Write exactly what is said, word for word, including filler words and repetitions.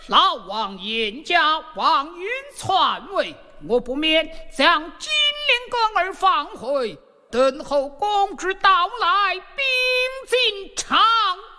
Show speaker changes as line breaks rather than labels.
老王严家望云篡位，我不免将金陵宫儿放回，等候公之到来，兵进长